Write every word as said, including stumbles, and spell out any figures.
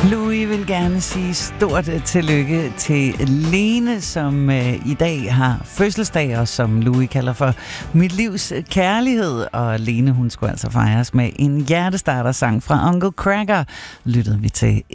Louis vil gerne sige stort tillykke til Lene, som øh, i dag har fødselsdag, og som Louis kalder for mit livs kærlighed. Og Lene, hun skulle altså fejres med en hjertestarter-sang fra Uncle Kracker, lyttede vi til.